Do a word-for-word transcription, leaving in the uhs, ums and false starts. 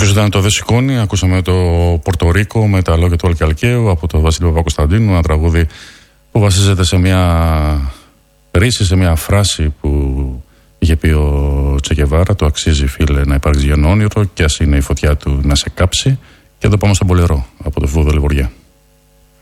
Αυτός ήταν το Δε Σηκώνει. Ακούσαμε το Πορτορίκο με τα λόγια του Αλκαλκαίου από τον Βασίλη Παπακοσταντίνου. Ένα τραγούδι που βασίζεται σε μια ρίση, σε μια φράση που είχε πει ο Τσεκεβάρα: το αξίζει, φίλε, να υπάρξει για όνειρο, και ας είναι η φωτιά του να σε κάψει. Και εδώ πάμε στον Πολερό από το Φούδο Λιβοριά.